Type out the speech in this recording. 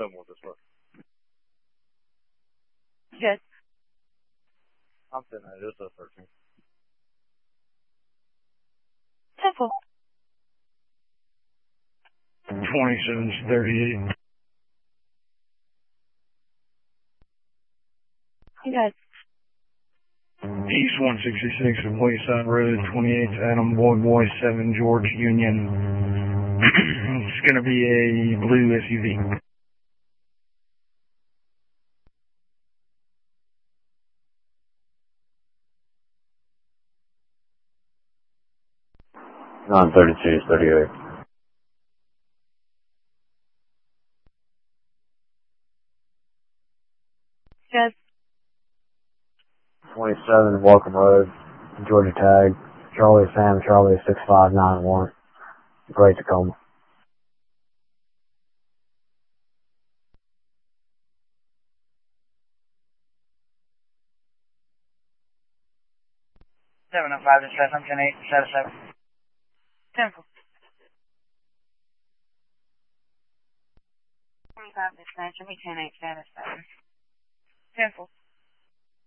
Someone this way. Good. I'm sitting at just a 13. Simple. 2738. Good. East 166 of Wayside Road, 28th Adam Boy 7 George Union. It's going to be a blue SUV. Non-32, 38. Good. 27 Welcome Road, Georgia Tag, Charlie Sam Charlie 6591. Great Tacoma. Seven oh five to 710-877. Simple. 25 dispatch, me 10-877. Simple.